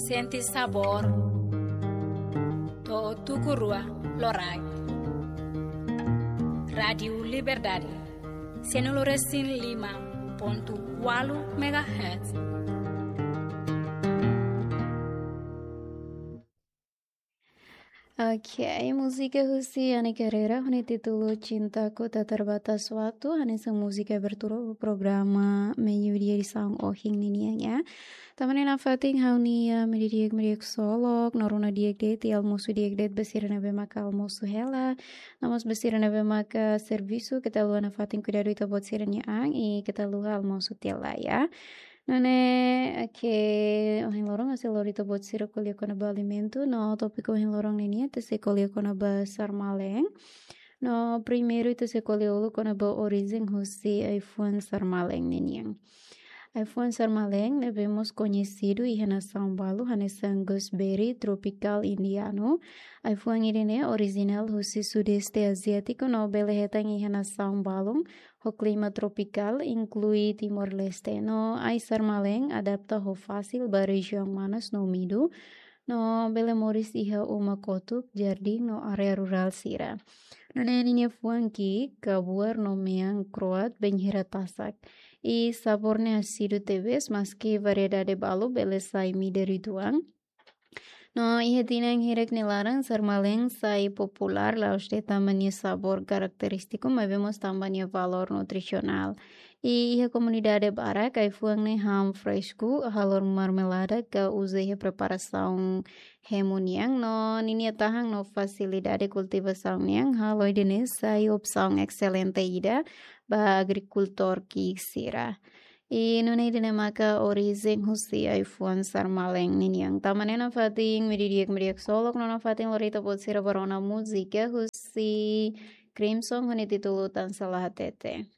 senti sabor to tukurua lorai. Radio Liberdade 105.8 MHz. Oke, musika husi ane carreira hone titulo Cintaku Tak Terbatas Waktu hane sang musika berturu programa menyudia di sang ohing ninianya. Tamane na fating haunia medidiek solok noruna diek det al musu diek det besirana be maka al musu hela. Namos besirana be maka servisu ketaluan na fating kudadu ito bot siranya ang I ketaluha al musu tialaya. Nane ke ohin lorong asal lorito bot siro kuliah kona ba alimento no topiko ohin lorong nini te se kuliah kona ba sarmaleng no primeiro ito se kuliah ulu kona ba origem husi iPhone sarmaleng nini iPhone sarmaleng devemos conhecido e nação balo hanesan gooseberry tropical indiano iPhone irene original husi sudeste asiático no bele hetang e nação balong o clima tropical inclui Timor-Leste. No ai sarmaleng adapta ho fácil ba região manas no midu. No bele moris iha uma kotuk jardim no area rural sira. No neninya fuanki kabuar no meang croat benhira tasak. I sabornya asidu tebes maski variedade balo bele saimi dari tuang. No, iha tinang hirek nilarang sarmaleng sai popular laos de tamannya sabor karakteristiku mabemos tambahnya valor nutrisional. Iha comunidade bara kai fuang ne ham fresco halor marmelada ka usa iha preparação remuniang no ninia tahang no facilidade cultivação niang haloi dene sai opção excelente ida ba agricultor ki sira. Nunay din maka origem husi iPhone sarmaleng niniang tamanena fating medidiek solok nona fating lorita pot sira barona musika husi Crimson huni titulu tan salah tete.